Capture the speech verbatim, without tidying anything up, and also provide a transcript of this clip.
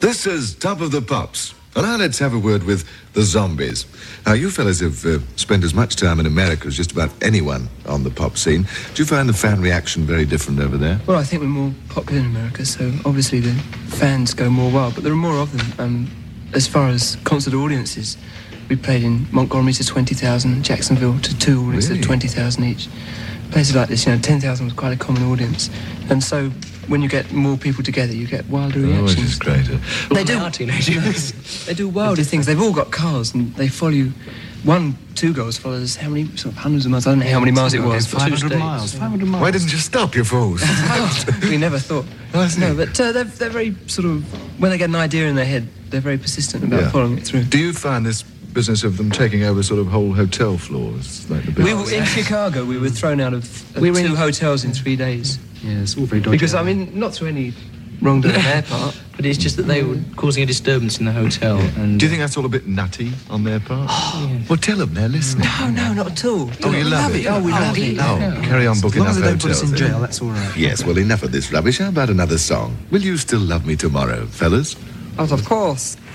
This is Top of the Pops. And now let's have a word with the Zombies. Now, you fellas have uh, spent as much time in America as just about anyone on the pop scene. Do you find the fan reaction very different over there? Well, I think we're more popular in America, so obviously the fans go more wild, but there are more of them. Um, as far as concert audiences, we played in Montgomery to twenty thousand, Jacksonville to two audiences Really? of twenty thousand each. Places like this, you know, ten thousand was quite a common audience. And so when you get more people together, you get wilder Oh, reactions. which is greater. They do, they do wilder things. They've all got cars and they follow you. One, two girls followed us how many, sort of hundreds of miles. I don't know how many miles it was. five hundred miles. five hundred miles. Why didn't you stop, you fools? We never thought. No, but uh, they're, they're very sort of, when they get an idea in their head, they're very persistent about Yeah. following it through. Do you find this business of them taking over sort of whole hotel floors? Like the We were in Chicago. We were thrown out of, of We were two in- hotels in three days. Yeah, it's all very dodgy. Because I mean, not through any wrongdoing on their part. But it's just that they were causing a disturbance in the hotel. And Do you think that's all a bit nutty on their part? Well, tell them they're listening. No, no, not at all. Oh, you love it? Oh, we love it. Oh, carry on as booking long up as they don't put hotels. us in then. jail, that's all right. Yes, well, enough of this rubbish. How about another song? Will you still love me tomorrow, fellas? But of course.